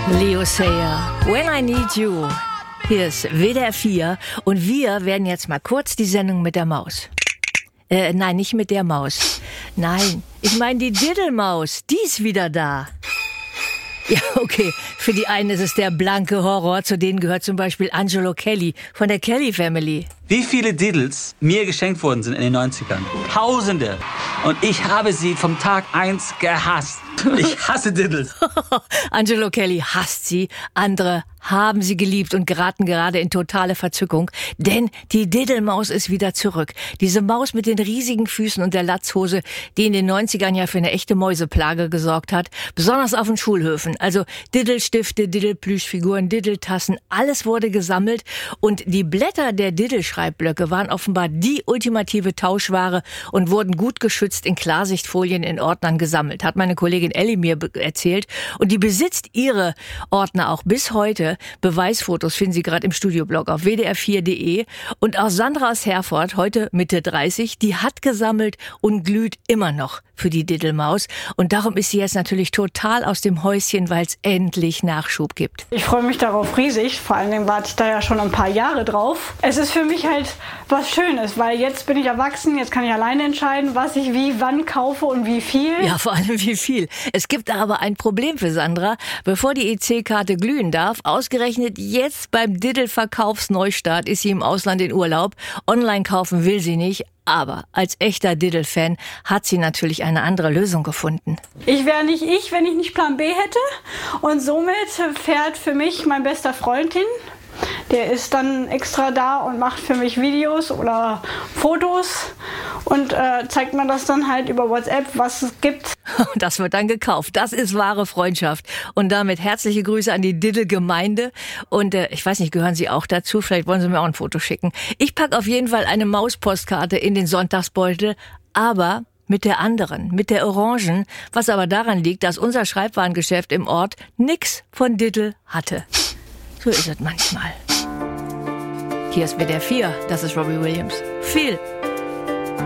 Leo Sayer, When I Need You. Hier ist WDR 4 und wir werden jetzt mal kurz die Sendung mit der Maus. Nein, nicht mit der Maus. Nein, ich meine die Diddelmaus, die ist wieder da. Ja, okay, für die einen ist es der blanke Horror, zu denen gehört zum Beispiel Angelo Kelly von der Kelly Family. Wie viele Diddles mir geschenkt worden sind in den 90ern? Tausende. Und ich habe sie vom Tag 1 gehasst. Ich hasse Diddles. Angelo Kelly hasst sie, andere haben sie geliebt und geraten gerade in totale Verzückung, denn die Diddelmaus ist wieder zurück. Diese Maus mit den riesigen Füßen und der Latzhose, die in den 90ern ja für eine echte Mäuseplage gesorgt hat, besonders auf den Schulhöfen. Also Diddelstifte, Diddelplüschfiguren, Diddeltassen, alles wurde gesammelt und die Blätter der Diddelschreibblöcke waren offenbar die ultimative Tauschware und wurden gut geschützt in Klarsichtfolien in Ordnern gesammelt, hat meine Kollegin Elli mir erzählt. Und die besitzt ihre Ordner auch bis heute. Beweisfotos finden Sie gerade im Studioblog auf wdr4.de. Und auch Sandra aus Herford, heute Mitte 30, die hat gesammelt und glüht immer noch für die Diddelmaus. Und darum ist sie jetzt natürlich total aus dem Häuschen, weil es endlich Nachschub gibt. Ich freue mich darauf riesig. Vor allen Dingen warte ich da ja schon ein paar Jahre drauf. Es ist für mich halt was Schönes, weil jetzt bin ich erwachsen, jetzt kann ich alleine entscheiden, was ich wie, wann kaufe und wie viel. Ja, vor allem wie viel. Es gibt aber ein Problem für Sandra. Bevor die EC-Karte glühen darf, ausgerechnet jetzt beim Diddle-Verkaufsneustart ist sie im Ausland in Urlaub. Online kaufen will sie nicht. Aber als echter Diddle-Fan hat sie natürlich eine andere Lösung gefunden. Ich wäre nicht ich, wenn ich nicht Plan B hätte. Und somit fährt für mich mein bester Freund hin. Der ist dann extra da und macht für mich Videos oder Fotos und zeigt mir das dann halt über WhatsApp, was es gibt. Das wird dann gekauft. Das ist wahre Freundschaft. Und damit herzliche Grüße an die Diddle-Gemeinde. Und ich weiß nicht, gehören Sie auch dazu? Vielleicht wollen Sie mir auch ein Foto schicken. Ich packe auf jeden Fall eine Mauspostkarte in den Sonntagsbeutel, aber mit der anderen, mit der Orangen, was aber daran liegt, dass unser Schreibwarengeschäft im Ort nix von Diddle hatte. So ist es manchmal. Hier ist WDR 4, das ist Robbie Williams. Viel